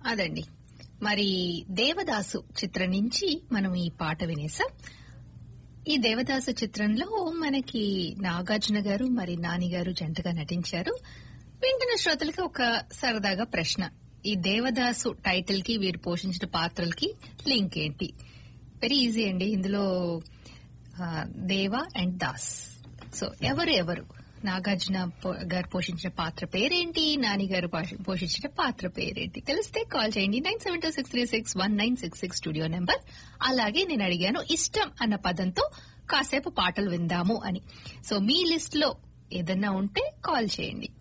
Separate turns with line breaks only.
అదండి. మరి దేవదాసు చిత్రం నుంచి మనం ఈ పాట వినేసాం. ఈ దేవదాసు చిత్రంలో మనకి నాగార్జున గారు మరి నాని గారు జంటగా నటించారు. వింటున్న శ్రోతలకి ఒక సరదాగా ప్రశ్న, ఈ దేవదాసు టైటిల్ కి వీరు పోషించిన పాత్రలకి లింక్ ఏంటి? వెరీ ఈజీ అండి. ఇందులో దేవ అండ్ దాస్. సో ఎవరు నాగార్జున గారు పోషించిన పాత్ర పేరేంటి, నాని గారు పోషించిన పాత్ర పేరేంటి? తెలిస్తే కాల్ చేయండి 9726361966 స్టూడియో నెంబర్. అలాగే నేను అడిగాను ఇష్టం అన్న పదంతో కాసేపు పాటలు విందాము అని. సో మీ లిస్ట్ లో ఏదన్నా ఉంటే కాల్ చేయండి.